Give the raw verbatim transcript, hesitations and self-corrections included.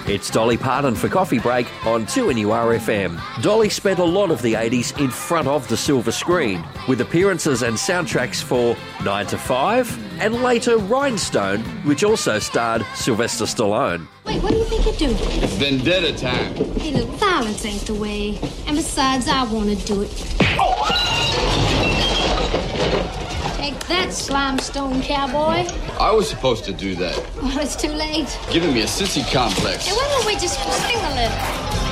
It's Dolly Parton for Coffee Break on two N U R F M. Dolly spent a lot of the eighties in front of the silver screen, with appearances and soundtracks for nine to five and later Rhinestone, which also starred Sylvester Stallone. Wait, what do you think you're doing? It's vendetta time. Hey, look, violence ain't the way. And besides, I want to do it. Take that, Slimestone Cowboy. I was supposed to do that. Well, it's too late. Giving me a sissy complex. Hey, why don't we just sing a little?